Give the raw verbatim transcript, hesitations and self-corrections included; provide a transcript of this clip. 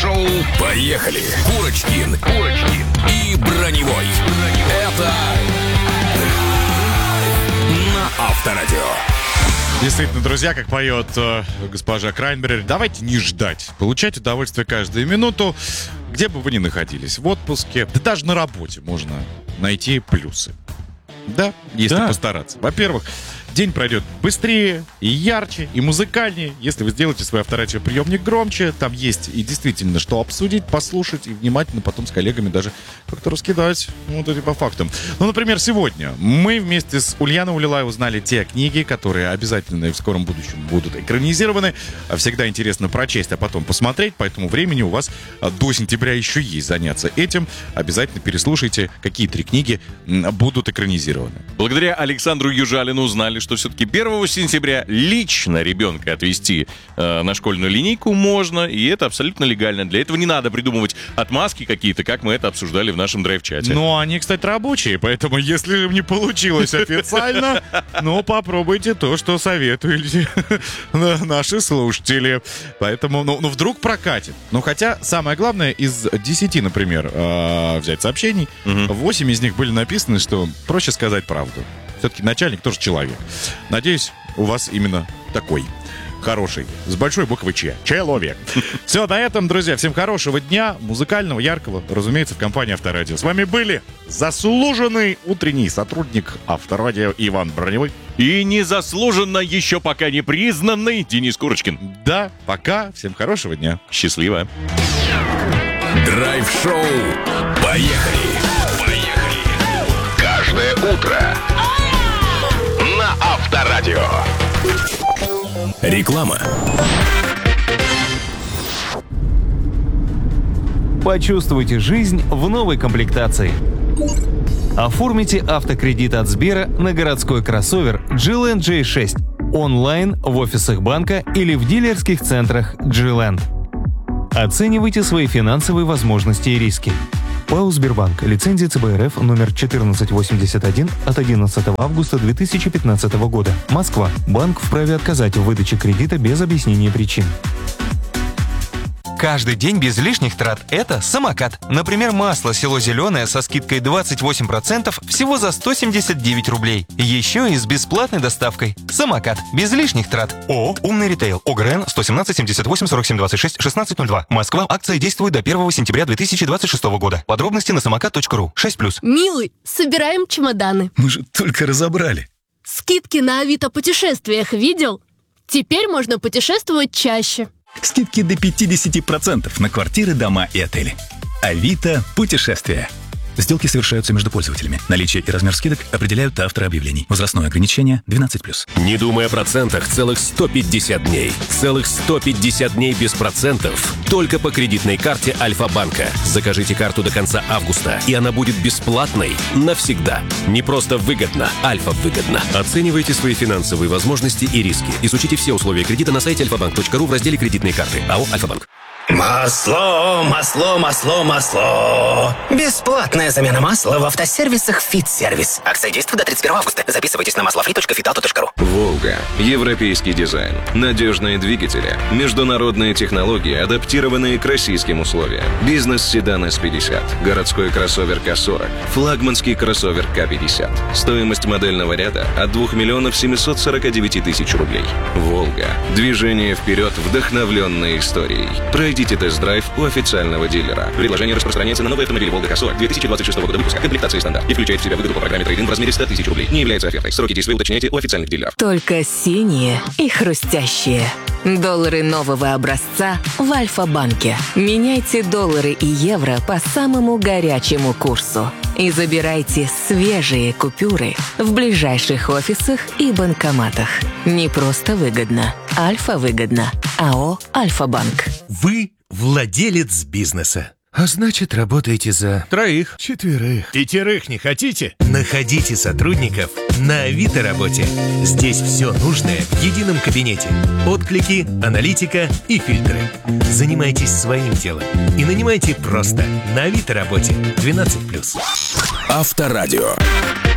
Драйв-шоу. Поехали. Курочкин, Курочкин и Броневой. Это на Авторадио. Действительно, друзья, как поет э, госпожа Крайнберри, давайте не ждать. Получать удовольствие каждую минуту, где бы вы ни находились. В отпуске, да даже на работе можно найти плюсы. Да, если да. постараться. Во-первых, день пройдет быстрее и ярче, и музыкальнее, если вы сделаете свой авторадиоприемник громче. Там есть и действительно что обсудить, послушать и внимательно потом с коллегами даже как-то раскидать вот эти по фактам. Ну, например, сегодня мы вместе с Ульяной Улилай узнали те книги, которые обязательно и в скором будущем будут экранизированы. Всегда интересно прочесть, а потом посмотреть, поэтому времени у вас до сентября еще есть заняться этим. Обязательно переслушайте, какие три книги будут экранизированы. Благодаря Александру Южалину узнали, что все-таки первого сентября лично ребенка отвезти э, на школьную линейку можно, и это абсолютно легально. Для этого не надо придумывать отмазки какие-то, как мы это обсуждали в нашем драйв-чате. Ну, они, кстати, рабочие, поэтому если не получилось официально, ну, попробуйте то, что советуют наши слушатели. Поэтому, ну, вдруг прокатит. Ну, хотя, самое главное, из десяти, например, взять сообщений, восемь из них были написаны, что проще сказать правду. Все-таки начальник тоже человек. Надеюсь, у вас именно такой хороший, с большой буквы Ч. Человек. Все, на этом, друзья. Всем хорошего дня, музыкального, яркого, разумеется, в компании Авторадио. С вами были заслуженный утренний сотрудник Авторадио Иван Броневой. И незаслуженно еще пока не признанный Денис Курочкин. Да, пока. Всем хорошего дня. Счастливо. Драйв-шоу. Поехали. Поехали. Каждое утро на Авторадио. Реклама. Почувствуйте жизнь в новой комплектации. Оформите автокредит от Сбера на городской кроссовер джи эл энд джей шесть онлайн в офисах банка или в дилерских центрах джи эл энд. Оценивайте свои финансовые возможности и риски. ПАО «Сбербанк». Лицензия цэ бэ эр эф номер четырнадцать восемьдесят один от одиннадцатого августа две тысячи пятнадцатого года. Москва. Банк вправе отказать в выдаче кредита без объяснения причин. Каждый день без лишних трат – это самокат. Например, масло село зеленое со скидкой двадцать восемь процентов всего за сто семьдесят девять рублей. Еще и с бесплатной доставкой. Самокат. Без лишних трат. ООО «Умный ритейл». ОГРН сто семнадцать семьдесят восемь сорок семь двадцать шесть шестнадцать ноль два. Москва. Акция действует до первого сентября две тысячи двадцать шестого года. Подробности на самокат точка ру. шесть плюс. Милый, собираем чемоданы. Мы же только разобрали. Скидки на Авито путешествиях видел? Теперь можно путешествовать чаще. Скидки до пятьдесят процентов на квартиры, дома и отели. Авито путешествия. Сделки совершаются между пользователями. Наличие и размер скидок определяют авторы объявлений. Возрастное ограничение двенадцать плюс. Не думай о процентах целых сто пятьдесят дней. Целых сто пятьдесят дней без процентов. Только по кредитной карте Альфа-банка. Закажите карту до конца августа, и она будет бесплатной навсегда. Не просто выгодно, Альфа-выгодно. Оценивайте свои финансовые возможности и риски. Изучите все условия кредита на сайте альфа банк точка ру в разделе «Кредитные карты». АО «Альфа-банк». Масло, масло, масло, масло. Бесплатная замена масла в автосервисах «Фит-сервис». Акция действует до тридцать первого августа. Записывайтесь на маслофри точка фитавто точка ру. «Волга». Европейский дизайн. Надежные двигатели. Международные технологии, адаптированные к российским условиям. Бизнес-седан эс пятьдесят. Городской кроссовер ка сорок. Флагманский кроссовер ка пятьдесят. Стоимость модельного ряда от двух миллионов семьсот сорок девять тысяч рублей. «Волга». Движение вперед, вдохновленной историей. Пройдите тест-драйв у официального дилера. Предложение распространяется на новые автомобили «Волга ка сорок» две тысячи двадцать шестого года выпуска. Комплектация стандарт. И включает в себя выгоду по программе трейд-ин в размере сто тысяч рублей. Не является офертой. Сроки действия уточняйте у официальных дилеров. Только синие и хрустящие. Доллары нового образца в Альфа-банке. Меняйте доллары и евро по самому горячему курсу. И забирайте свежие купюры в ближайших офисах и банкоматах. Не просто выгодно. Альфа-выгодно. АО «Альфа-банк». Вы владелец бизнеса. А значит, работаете за троих, четверых, пятерых не хотите? Находите сотрудников на Авито работе. Здесь все нужное в едином кабинете. Отклики, аналитика и фильтры. Занимайтесь своим делом и нанимайте просто на Авито работе. двенадцать плюс. Авторадио.